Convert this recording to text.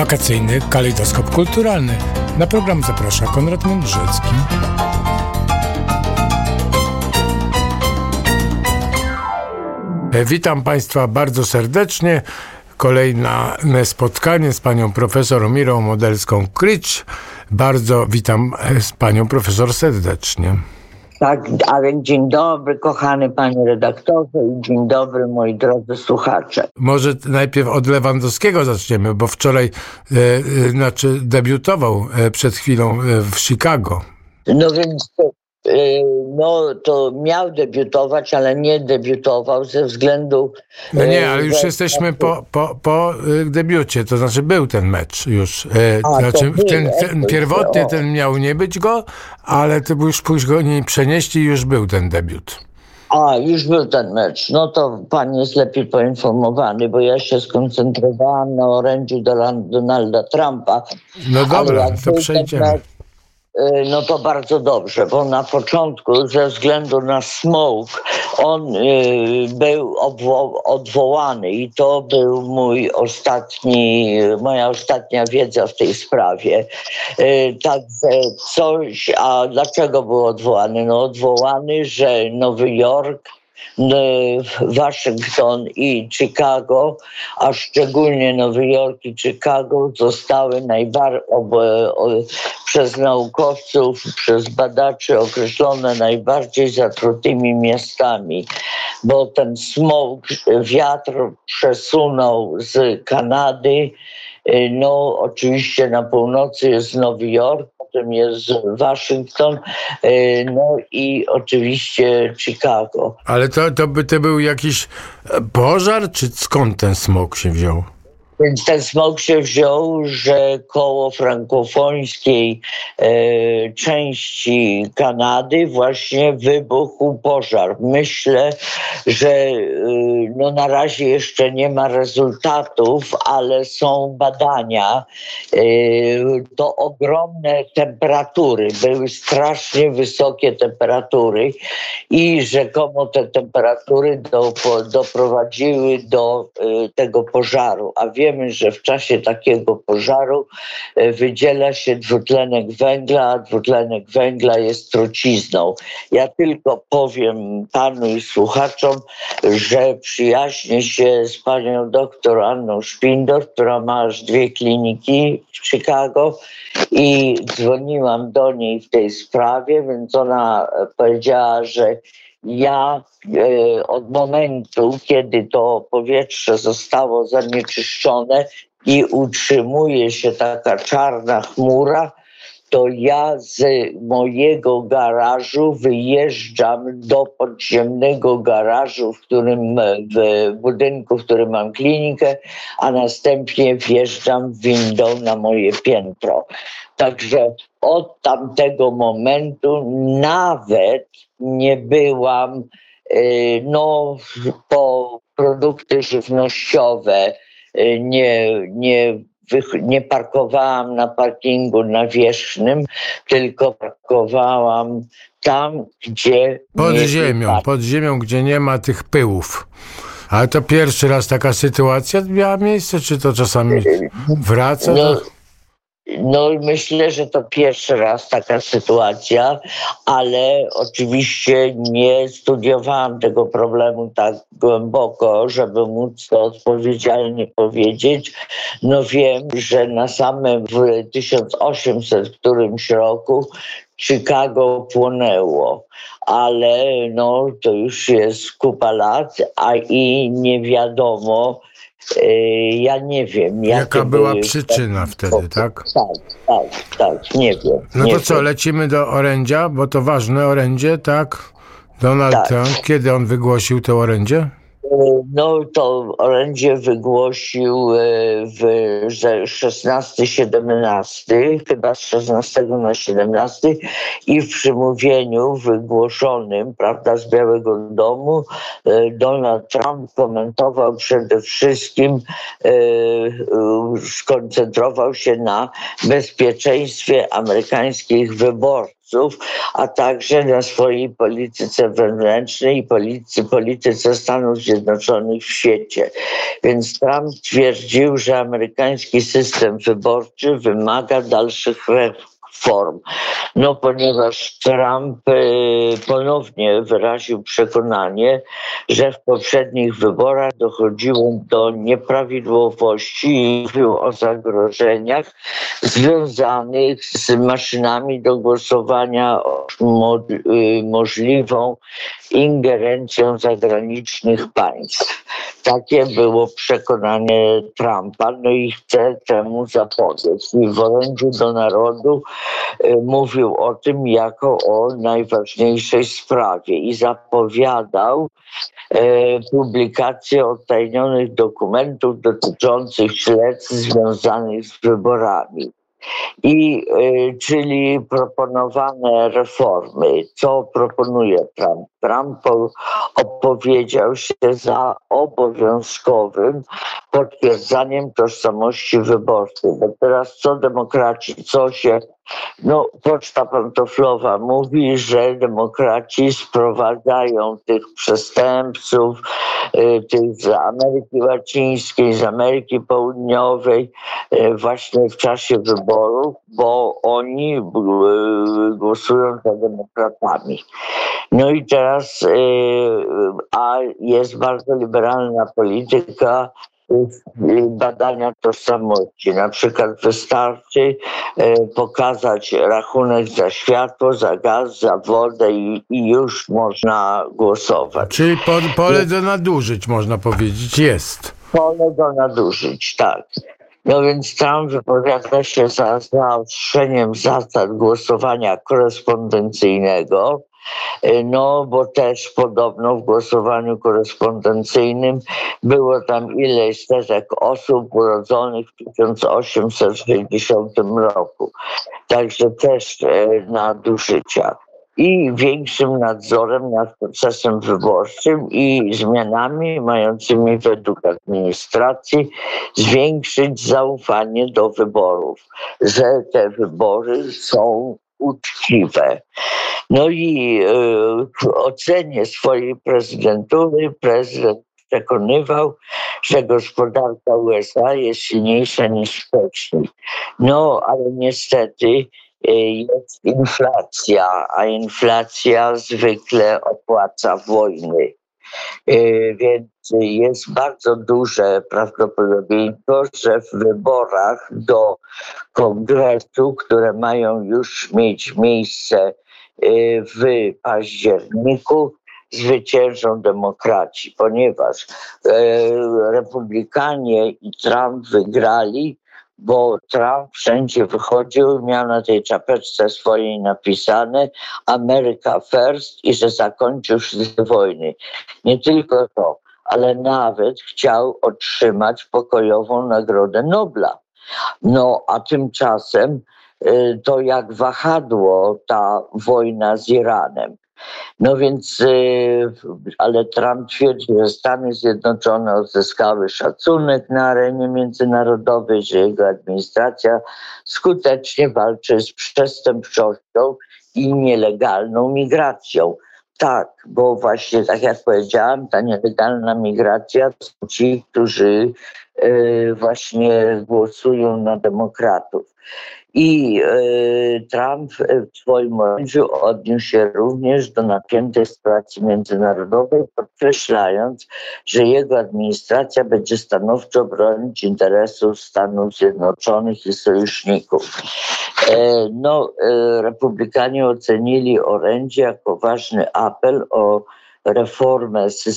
Wakacyjny kalejdoskop kulturalny. Na program zaprasza Konrad Mądrzecki. Witam Państwa bardzo serdecznie. Kolejne spotkanie z panią profesor Mirą Modelską-Krycz. Bardzo witam z panią profesor serdecznie. Tak, ale dzień dobry, kochany panie redaktorze, i dzień dobry, moi drodzy słuchacze. Może najpierw od Lewandowskiego zaczniemy, bo wczoraj debiutował przed chwilą w Chicago. No więc to miał debiutować, ale nie debiutował ze względu... No nie, ale już jesteśmy po debiucie, to znaczy był ten mecz już. Ten pierwotnie ten miał nie być go, ale to już później przenieśli i już był ten debiut. Już był ten mecz. No to pan jest lepiej poinformowany, bo ja się skoncentrowałam na orędziu Donalda Trumpa. No dobra, to przejdziemy. No to bardzo dobrze, bo na początku ze względu na smoke on był odwołany i to był moja ostatnia wiedza w tej sprawie. Także a dlaczego był odwołany? No odwołany, że Nowy Jork, Waszyngton i Chicago, a szczególnie Nowy Jork i Chicago zostały przez naukowców, przez badaczy określone najbardziej zatrutymi miastami, bo ten smog, wiatr przesunął z Kanady. No oczywiście na północy jest Nowy Jork, potem jest Waszyngton, no i oczywiście Chicago. Ale to był jakiś pożar, czy skąd ten smog się wziął? Więc ten smog się wziął, że koło frankofońskiej części Kanady właśnie wybuchł pożar. Myślę, że na razie jeszcze nie ma rezultatów, ale są badania. To ogromne temperatury, były strasznie wysokie temperatury i rzekomo te temperatury doprowadziły do tego pożaru. A wiemy, że w czasie takiego pożaru wydziela się dwutlenek węgla, a dwutlenek węgla jest trucizną. Ja tylko powiem panu i słuchaczom, że przyjaźnię się z panią doktor Anną Szpindor, która ma aż 2 kliniki w Chicago i dzwoniłam do niej w tej sprawie, więc ona powiedziała, że ja od momentu, kiedy to powietrze zostało zanieczyszczone i utrzymuje się taka czarna chmura, to ja z mojego garażu wyjeżdżam do podziemnego garażu, w budynku, w którym mam klinikę, a następnie wjeżdżam windą na moje piętro. Także od tamtego momentu nawet nie byłam po produkty żywnościowe, nie parkowałam na parkingu nawierzchnym, tylko parkowałam tam, gdzie... Pod ziemią, gdzie nie ma tych pyłów. Ale to pierwszy raz taka sytuacja miała miejsce, czy to czasami wraca? No myślę, że to pierwszy raz taka sytuacja, ale oczywiście nie studiowałam tego problemu tak głęboko, żeby móc to odpowiedzialnie powiedzieć. No wiem, że w 1800 którymś roku Chicago płonęło, ale to już jest kupa lat, i nie wiadomo, ja nie wiem. Jaka była przyczyna wtedy, tak? Tak, nie wiem. No to co, lecimy do orędzia, bo to ważne orędzie, tak? Donald Trump, kiedy on wygłosił to orędzie? No to orędzie wygłosił w 16-17, chyba z 16 na 17 i w przemówieniu wygłoszonym, z Białego Domu, Donald Trump komentował przede wszystkim, skoncentrował się na bezpieczeństwie amerykańskich wyborców. wyborców, a także na swojej polityce wewnętrznej i polityce Stanów Zjednoczonych w świecie. Więc Trump twierdził, że amerykański system wyborczy wymaga dalszych reform. No, ponieważ Trump ponownie wyraził przekonanie, że w poprzednich wyborach dochodziło do nieprawidłowości i mówił o zagrożeniach związanych z maszynami do głosowania, możliwą ingerencją zagranicznych państw. Takie było przekonanie Trumpa, no i chce temu zapobiec. I w orędziu do narodu mówił o tym jako o najważniejszej sprawie i zapowiadał publikację odtajnionych dokumentów dotyczących śledztw związanych z wyborami. Czyli proponowane reformy. Co proponuje Trump? Trump opowiedział się za obowiązkowym potwierdzaniem tożsamości wyborców. Bo teraz co demokraci, Poczta Pantoflowa mówi, że demokraci sprowadzają tych przestępców, tych z Ameryki Łacińskiej, z Ameryki Południowej właśnie w czasie wyborów, bo oni głosują za demokratami. No i teraz, a jest bardzo liberalna polityka badania tożsamości. Na przykład wystarczy pokazać rachunek za światło, za gaz, za wodę i już można głosować. Czyli pole do nadużyć, można powiedzieć, jest. Pole do nadużyć, tak. No więc Trump wypowiada się za zaostrzeniem zasad głosowania korespondencyjnego, bo też podobno w głosowaniu korespondencyjnym było tam ileś setek osób urodzonych w 1860 roku. Także też nadużycia. I większym nadzorem nad procesem wyborczym i zmianami mającymi według administracji zwiększyć zaufanie do wyborów, że te wybory są uczciwe. No i w ocenie swojej prezydentury prezydent przekonywał, że gospodarka USA jest silniejsza niż wcześniej. No, ale niestety jest inflacja, a inflacja zwykle opłaca wojny. Więc jest bardzo duże prawdopodobieństwo, że w wyborach do Kongresu, które mają już mieć miejsce w październiku, zwyciężą demokraci, ponieważ Republikanie i Trump wygrali, bo Trump wszędzie wychodził i miał na tej czapeczce swojej napisane America First i że zakończył wszystkie wojny. Nie tylko to, ale nawet chciał otrzymać pokojową Nagrodę Nobla. No a tymczasem to jak wahadło ta wojna z Iranem. No więc, ale Trump twierdzi, że Stany Zjednoczone odzyskały szacunek na arenie międzynarodowej, że jego administracja skutecznie walczy z przestępczością i nielegalną migracją. Tak, bo właśnie tak jak powiedziałam, ta nielegalna migracja to są ci, którzy właśnie głosują na demokratów. I Trump w swoim orędziu odniósł się również do napiętej sytuacji międzynarodowej, podkreślając, że jego administracja będzie stanowczo bronić interesów Stanów Zjednoczonych i sojuszników. Republikanie ocenili orędzie jako ważny apel o reformę systemu